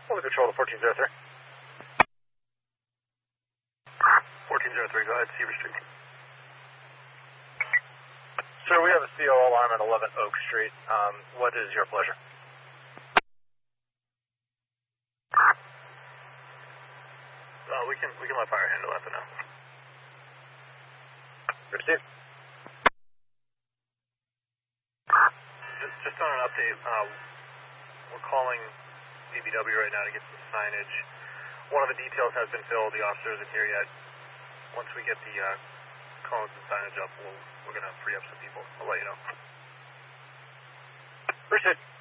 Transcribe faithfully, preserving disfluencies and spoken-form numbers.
Hold the control to fourteen zero three. fourteen zero three, go ahead, Seaver Street. Sir, we have a C O alarm at eleven Oak Street. Um, what is your pleasure? Uh, we can we can let fire handle that for now. Receive. Just, just on an update, uh, we're calling D B W right now to get some signage. One of the details has been filled. The officer isn't here yet. Once we get the uh, cones and signage up, we'll, we're going to free up some people. I'll let you know. Appreciate it.